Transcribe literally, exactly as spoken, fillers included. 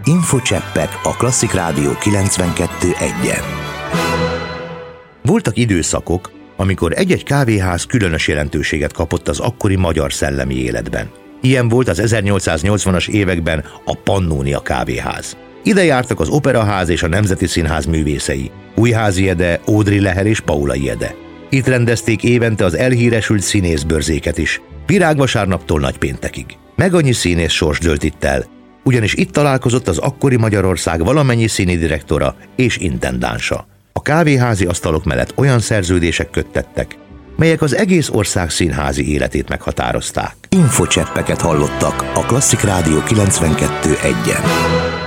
Infocseppek a Klasszik Rádió kilencvenkettő egyen. Voltak időszakok, amikor egy-egy kávéház különös jelentőséget kapott az akkori magyar szellemi életben. Ilyen volt az ezernyolcszáznyolcvanas években a Pannónia kávéház. Ide jártak az Operaház és a Nemzeti Színház művészei, Újházi Ede, Ódry Leher és Paulay Ede. Itt rendezték évente az elhíresült színészbörzéket is, virágvasárnaptól nagypéntekig. Meg annyi színész sors dőlt itt el, ugyanis itt találkozott az akkori Magyarország valamennyi színidirektora és intendánsa. A kávéházi asztalok mellett olyan szerződések köttettek, melyek az egész ország színházi életét meghatározták. Infocseppeket hallottak a Klasszik Rádió kilencvenkettő egyen.